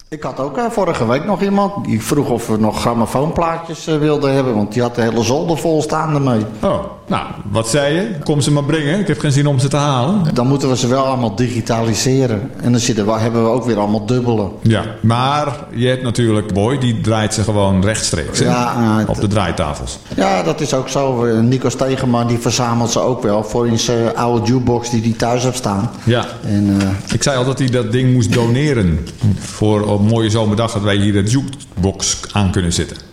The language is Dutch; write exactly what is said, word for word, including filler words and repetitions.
Ik had ook uh, vorige week nog iemand die vroeg of we nog grammofoonplaatjes uh, wilden hebben. Want die had de hele zolder vol staan ermee. Oh, nou, wat zei je? Kom ze maar brengen. Ik heb geen zin om ze te halen. Dan moeten we ze wel allemaal digitaliseren. En dan zitten we, hebben we ook weer allemaal dubbele. Ja, maar je hebt natuurlijk Boy, die draait ze gewoon rechtstreeks. Ja, uh, op de draaitafels. Ja, dat is ook zo. Nico Stegeman die verzamelt ze ook wel voor in zijn oude jukebox die hij thuis heeft staan. Ja, en, uh, ik zei al dat hij dat ding moest doneren. Voor op een mooie zomerdag dat wij hier de jukebox aan kunnen zetten.